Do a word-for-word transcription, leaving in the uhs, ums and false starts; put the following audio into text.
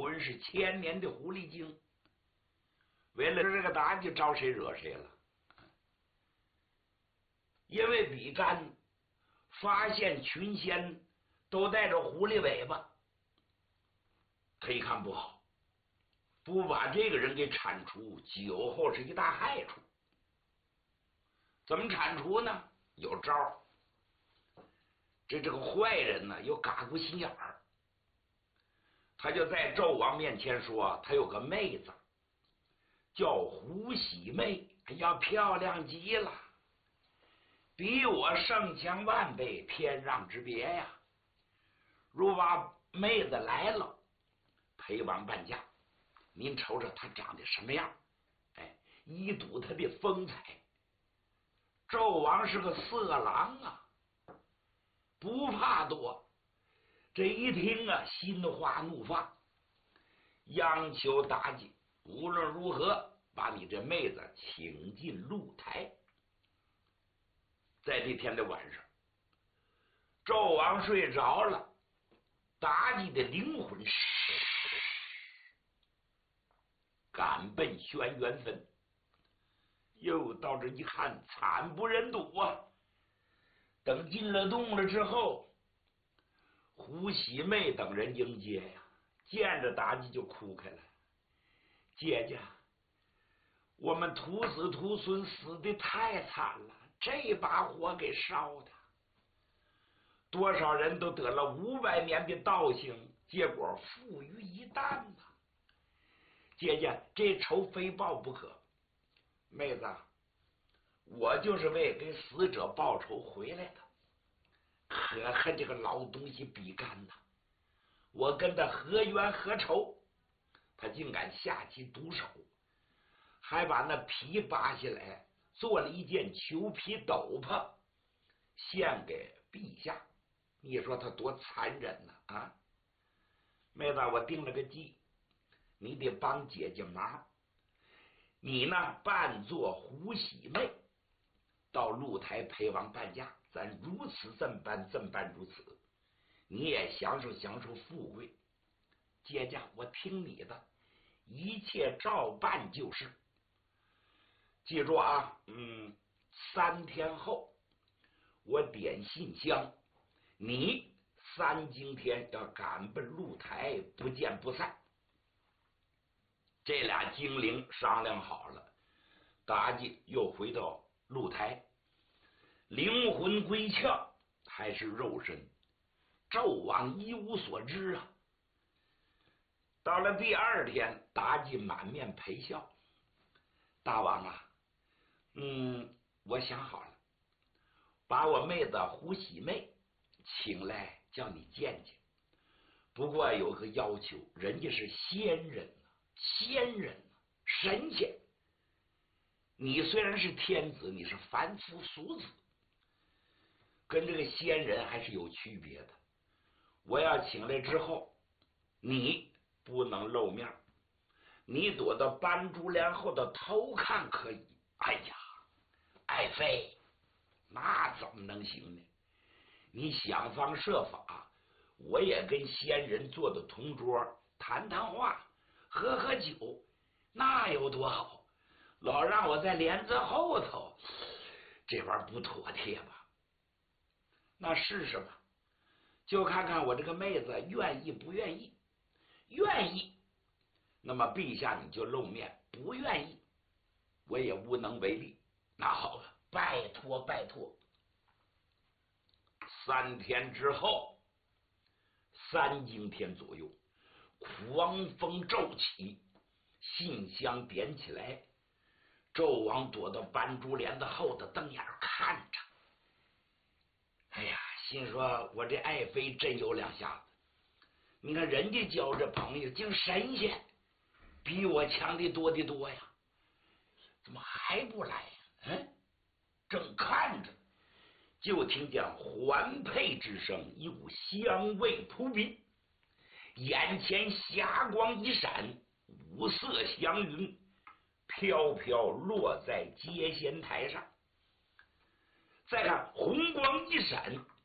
魂是千年的狐狸精。为了这个妲己，招谁惹谁了？因为比干发现群仙都带着狐狸尾巴，他一看不好，不把这个人给铲除，酒后是一大害处。怎么铲除呢？有招儿。这这个坏人呢，有嘎咕心眼儿，他就在纣王面前说，他有个妹子叫胡喜妹，哎呀，漂亮极了，比我胜强万倍，天壤之别呀！如把妹子来了，陪王伴驾，您瞅瞅她长得什么样？哎，一睹她的风采。纣王是个色狼啊，不怕多，这一听啊，心花怒放，央求妲己无论如何把你这妹子请进露台。在这天的晚上，纣王睡着了，妲己的灵魂赶奔轩辕坟。又到这一看，惨不忍睹啊！等进了洞了之后，胡喜妹等人迎接呀，见着妲己就哭开了。姐姐，我们徒子徒孙死的太惨了，这把火给烧的，多少人都得了五百年的道行，结果付于一旦呐！姐姐，这仇非报不可。妹子，我就是为给死者报仇回来的，可恨这个老东西比干呐！我跟他何冤何仇，他竟敢下起毒手，还把那皮扒下来做了一件裘皮斗篷献给陛下，你说他多残忍呐！啊，妹子，我定了个计，你得帮姐姐忙。你呢，扮作胡喜妹，到露台陪王伴驾，咱如此这般，这般如此，你也享受享受富贵。姐姐，我听你的，一切照办就是。记住啊，嗯，三天后我点信箱，你三更天要赶奔露台，不见不散。这俩精灵商量好了，妲己又回到露台，灵魂归窍，还是肉身，纣王一无所知啊。到了第二天，妲己满面陪笑，大王啊，嗯，我想好了，把我妹子胡喜妹请来叫你见见，不过有个要求，人家是仙人仙人神仙，你虽然是天子，你是凡夫俗子，跟这个仙人还是有区别的。我要请来之后，你不能露面，你躲到斑竹帘后的偷看可以。哎呀，爱妃，那怎么能行呢？你想方设法，我也跟仙人坐的同桌，谈谈话，喝喝酒，那有多好？老让我在帘子后头，这玩意儿不妥帖吧？那试试吧，就看看我这个妹子愿意不愿意。愿意，那么陛下你就露面；不愿意，我也无能为力。那好了，拜托拜托。三天之后，三更天左右，狂风骤起，信箱点起来，纣王躲到斑竹帘子后的瞪眼看着。哎呀，心说我这爱妃真有两下子。你看人家交这朋友竟神仙，比我强的多的多呀，怎么还不来呀？嗯，正看着，就听见环佩之声，一股香味扑鼻，眼前霞光一闪，五色祥云飘飘落在接仙台上。再看红光一闪，